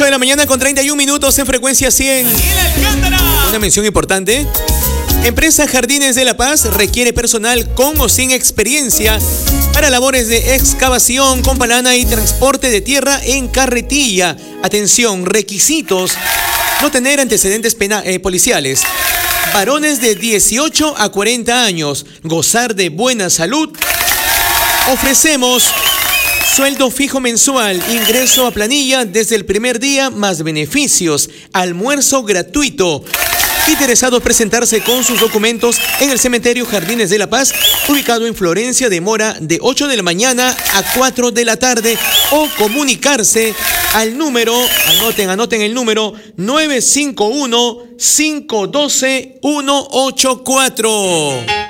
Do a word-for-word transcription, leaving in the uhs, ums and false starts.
de la mañana con treinta y un minutos en frecuencia cien. Una mención importante. Empresa Jardines de la Paz requiere personal con o sin experiencia para labores de excavación con palana y transporte de tierra en carretilla. Atención, requisitos: no tener antecedentes pena- eh, policiales. Varones de dieciocho a cuarenta años. Gozar de buena salud. Ofrecemos sueldo fijo mensual, ingreso a planilla desde el primer día más beneficios, almuerzo gratuito. Interesados presentarse con sus documentos en el cementerio Jardines de la Paz, ubicado en Florencia de Mora, de ocho de la mañana a cuatro de la tarde, o comunicarse al número, anoten, anoten el número nueve cinco uno, cinco uno dos, uno ocho cuatro.